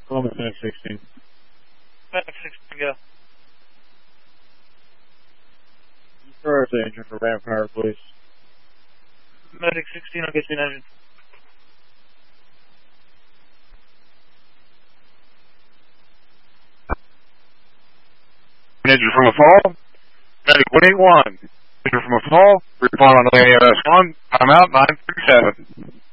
Columbus Medic 16. Medic 16, go. First engine for ramp power, please. Medic 16, I'll get you an engine. Engine from a fall. Medic 181. Engine from a fall. Report on AMS 1. I'm out 937.